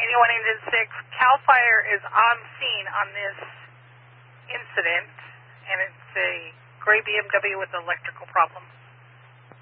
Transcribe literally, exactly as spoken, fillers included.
ninety-one engine six, CAL FIRE is on scene on this incident, and it's a gray B M W with an electrical problem.